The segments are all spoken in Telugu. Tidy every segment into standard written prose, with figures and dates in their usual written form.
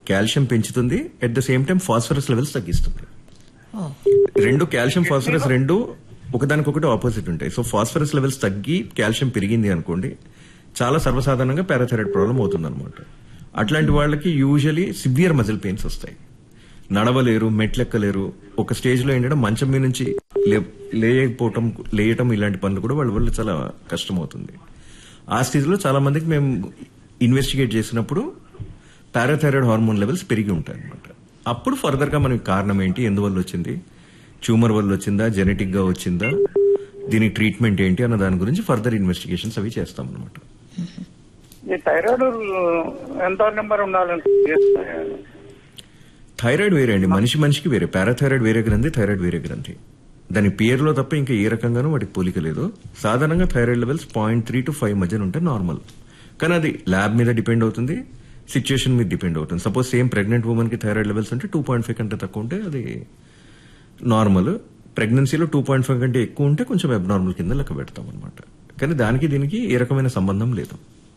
కాల్షియం పెంచుతుంది, at the same time phosphorus levels తగ్గిస్తుంది. రెండు కాల్షియం ఫాస్ఫరస్ రెండు ఒకదానికొకటి ఆపోజిట్ ఉంటాయి. సో ఫాస్ఫరస్ లెవెల్స్ తగ్గి కాల్షియం పెరిగింది అనుకోండి, చాలా సర్వసాధారణంగా పారాథైరాయిడ్ ప్రాబ్లం అవుతుంది అనమాట. అట్లాంటి వాళ్ళకి యూజువలీ సివియర్ మజిల్ పెయిన్స్ వస్తాయి, నడవలేరు, మెట్లెక్కలేరు. ఒక స్టేజ్ లో ఏంటంటే మంచం మీద నుంచి లేయటం ఇలాంటి పనులు కూడా వాళ్ళ వల్ల చాలా కష్టం అవుతుంది. ఆ స్టేజ్ లో చాలా మందికి మేము ఇన్వెస్టిగేట్ చేసినప్పుడు పారాథైరాయిడ్ హార్మోన్ లెవెల్స్ పెరిగి ఉంటాయి అనమాట. అప్పుడు ఫర్దర్ గా మనకి కారణం ఏంటి, ఎందువల్ల వచ్చింది, ట్యూమర్ వల్ల వచ్చిందా, జెనెటిక్ గా వచ్చిందా, దీనికి ట్రీట్మెంట్ ఏంటి అన్న దాని గురించి ఫర్దర్ ఇన్వెస్టిగేషన్స్ అవి చేస్తాం అనమాట. థైరాయిడ్ ఎంత నెంబర్ ఉండాలంటే? థైరాయిడ్ వేరే అండి, మనిషికి వేరే. పారాథైరాయిడ్ వేరే గ్రంథి, థైరాయిడ్ వేరే గ్రంథి. దాని పేరులో తప్ప ఇంకా ఏ రకంగానూ వాటికి పోలిక లేదు. సాధారణంగా థైరాయిడ్ లెవెల్స్ 0.3 to 5 మధ్యన ఉంటే నార్మల్. కానీ అది ల్యాబ్ మీద డిపెండ్ అవుతుంది, సిచ్యుయేషన్ మీద డిపెండ్ అవుతుంది. సపోజ్ సేమ్ ప్రెగ్నెంట్ ఉమెన్ కి థైరాయిడ్ లెవెల్స్ అంటే 2.5 కంటే తక్కువ ఉంటే అది నార్మల్. ప్రెగ్నెన్సీలో 2.5 కంటే ఎక్కువ ఉంటే కొంచెం అబ్నార్మల్ కింద లెక్క పెడతాం అనమాట. కానీ దానికి దీనికి ఏ రకమైన సంబంధం లేదు.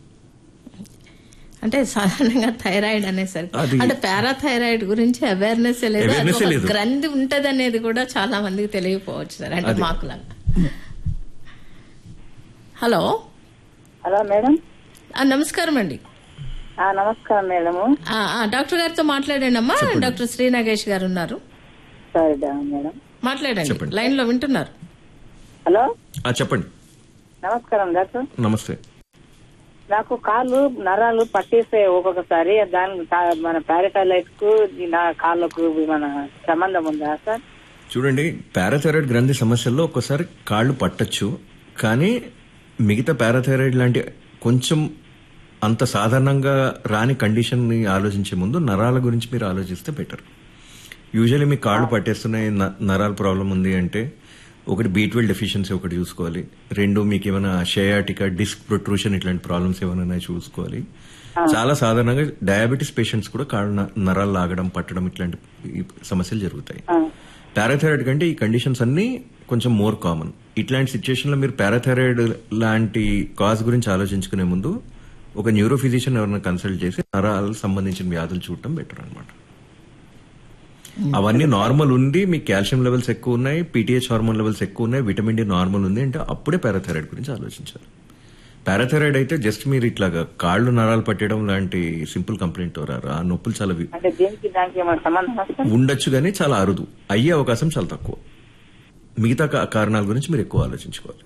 అంటే సాధారణంగా థైరాయిడ్ అనేసరికి అంటే పారాథైరాయిడ్ గురించి అవేర్నెస్ లేదు, గ్రంథి ఉంటది అనేది కూడా చాలా మందికి తెలియకపోవచ్చు సార్. అంటే మాకులాగా. Hello hello madam. నమస్కారం అండి. నమస్కారం మేడం. డాక్టర్ గారితో మాట్లాడండి అమ్మా. డాక్టర్ శ్రీ నాగేష్ గారు ఉన్నారు, మాట్లాడండి. లైన్ లో వింటున్నారు. హలో చెప్పండి. నమస్కారం డాక్టర్. నమస్తే. నాకు కాళ్ళు నరాలు పట్టేస్తాయి ఒక్కొక్కసారి, దాని మన పారాథైరాయిడ్ కు నా కాళ్ళకు మన సంబంధం ఉందా సార్? చూడండి, పారాథైరాయిడ్ గ్రంథి సమస్యల్లో ఒక్కోసారి కాళ్లు పట్టచ్చు, కానీ మిగతా పారాథైరాయిడ్ లాంటి కొంచెం అంత సాధారణంగా రాని కండిషన్ ని ఆలోచించే ముందు నరాల గురించి మీరు ఆలోచిస్తే బెటర్. యూజువల్లీ మీ కాళ్ళు పట్టేస్తున్నాయి, నరాల ప్రాబ్లం ఉంది అంటే ఒకటి B12 డెఫిషియన్సీ ఒకటి చూసుకోవాలి, రెండు మీకు ఏమైనా షయాటికా, డిస్క్ ప్రొట్రూషన్ ఇట్లాంటి ప్రాబ్లమ్స్ ఏమైనా చూసుకోవాలి. చాలా సాధారణంగా డయాబెటీస్ పేషెంట్స్ కూడా కాళ్ళు నరాలు లాగడం, పట్టడం ఇట్లాంటి సమస్యలు జరుగుతాయి. పారాథైరాయిడ్ కంటే ఈ కండిషన్స్ అన్ని కొంచెం మోర్ కామన్. ఇట్లాంటి సిచ్యుయేషన్ లో మీరు పారాథైరాయిడ్ లాంటి కాజ్ గురించి ఆలోచించుకునే ముందు ఒక న్యూరో ఫిజిషియన్ ఎవరైనా కన్సల్ట్ చేసి నరాలకు సంబంధించిన వ్యాధులు చూడటం బెటర్ అనమాట. అవన్నీ నార్మల్ ఉండి మీకు కాల్షియం లెవెల్స్ ఎక్కువ ఉన్నాయి, పీటీహెచ్ హార్మోన్ లెవెల్స్ ఎక్కువ ఉన్నాయి, విటమిన్ డి నార్మల్ ఉంది అంటే అప్పుడే పారాథైరాయిడ్ గురించి ఆలోచించాలి. పారాథైరాయిడ్ అయితే జస్ట్ మీరు ఇట్లాగా కాళ్ళు నరాలు పట్టడం లాంటి సింపుల్ కంప్లైంట్ రారు. ఆ నొప్పులు చాలా ఉండొచ్చు కానీ చాలా అరుదు, అయ్యే అవకాశం చాలా తక్కువ. మిగతా కారణాల గురించి మీరు ఎక్కువ ఆలోచించుకోవాలి.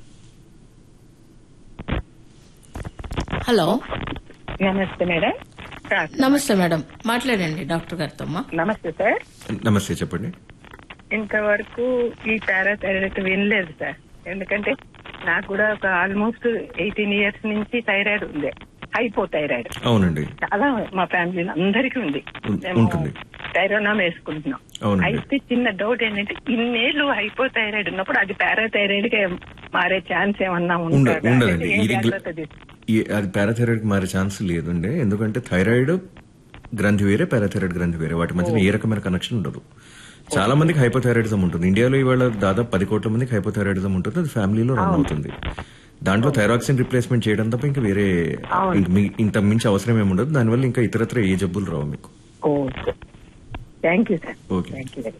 హలో నమస్తే మేడం. నమస్తే మేడం, మాట్లాడండి డాక్టర్ గారితో. నమస్తే సార్. నమస్తే, చెప్పండి. ఇంతవరకు ఈ పారాథైరాయిడ్ వినలేదు సార్, ఎందుకంటే నాకు కూడా ఒక ఆల్మోస్ట్ 18 years నుంచి థైరాయిడ్ ఉంది, హైపోథైరాయిడ్. అవునండి, చాలా మా ఫ్యామిలీ అందరికీ ఉంది. ఉంటుంది, థైరోనామ్ వేసుకుంటున్నాం. అయితే చిన్న డౌట్ ఏంటంటే ఇన్నేళ్లు హైపోథైరాయిడ్ ఉన్నప్పుడు అది పారాథైరాయిడ్ గా మారే ఛాన్స్ ఏమన్నా ఉండదండి. అది పారాథైరాయిడ్ మారే ఛాన్స్ లేదండి, ఎందుకంటే థైరాయిడ్ గ్రంథి వేరే, పారాథైరాయిడ్ గ్రంథి వేరే, వాటి మధ్యన ఏ రకమైన కనెక్షన్ ఉండదు. చాలా మందికి హైపోథైరాయిడిజం ఉంటుంది. ఇండియాలో ఇవాళ దాదాపు 10 కోట్ల మందికి హైపోథైరాయిడిజం ఉంటుంది, అది ఫ్యామిలీలో రన్ అవుతుంది. దాంట్లో థైరాక్సిన్ రిప్లేస్మెంట్ చేయడం తప్ప ఇంకా వేరే ఇంత మించి అవసరం ఏమి ఉండదు. దానివల్ల ఇంకా ఇతరత్ర ఏ జబ్బులు రావు మీకు. Thank you sir. Okay.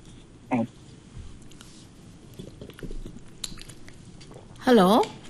Hello.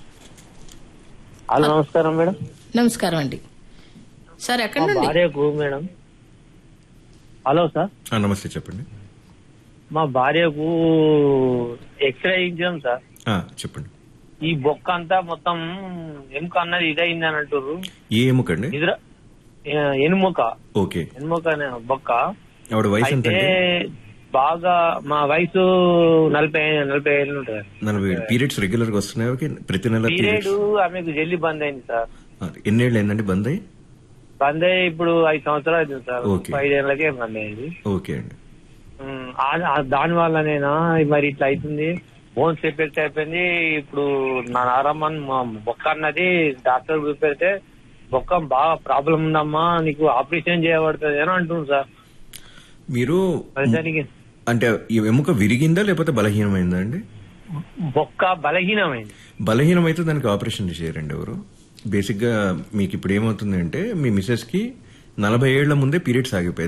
Hello, నమస్కారం మేడం. నమస్కారం అండి సార్. ఎక్కడ నుండి? భార్యకు మేడం. Hello sir. నమస్తే, చెప్పండి. మా భార్యకు ఎక్స్రే ఇచ్చాం సార్. చెప్పండి. ఈ బొక్క అంతా మొత్తం ఎముక అన్నది ఇదైంది అని అంటారు. ఏ ఎముక అండి? ఎనుముక. ఓకే. ఎనుముక అనే బొక్క. ఆవిడ వయసు ఎంత? బాగా మా వయసు 40 ఏళ్ళు ఉంటుంది. 40. పీరియడ్స్ రెగ్యులర్ గా వస్తున్నాయి ప్రతి నెల? పీరియడ్ ఆమెకు జల్లి బంద్ అయింది సార్. ఎన్నేళ్ళు అయిందండి బంద్ అయ్యి? బంద్ అయ్యి ఇప్పుడు 5 సంవత్సరాలు అవుతుంది సార్. 5 ఏళ్ళకే బంద్ అయింది. ఓకే అండి. దాని వల్లనేనా మరి ఇట్లా అవుతుంది? బోన్స్ ఎఫెక్ట్ అయిపోయింది. ఇప్పుడు నా నారమ్మన్ బొక్క అన్నది డాక్టర్ చూపెడితే బొక్క బాగా ప్రాబ్లం ఉందమ్మా, నీకు ఆపరేషన్ చేయబడుతుంది అని అంటుంది సార్. మీరు అంటే ఈ ఎముక విరిగిందా లేకపోతే బలహీనమైందా అండి? బొక్క బలహీనమైంది. బలహీనమైతే దానికి ఆపరేషన్ చేయరండి ఎవరు. బేసిక్ గా మీకు ఇప్పుడు ఏమవుతుంది అంటే మీ మిసెస్ కి 40 ఏళ్ల ముందే పీరియడ్స్ ఆగిపోయాయి.